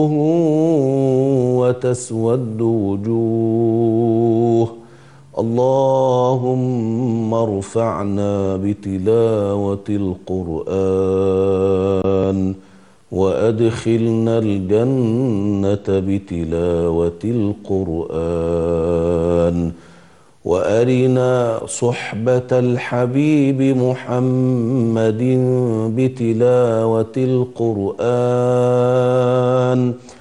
وتسود وجوه. اللهم ارفعنا بتلاوة القرآن، وأدخلنا الجنة بتلاوة القرآن، وأرنا صحبة الحبيب محمد بتلاوة القرآن،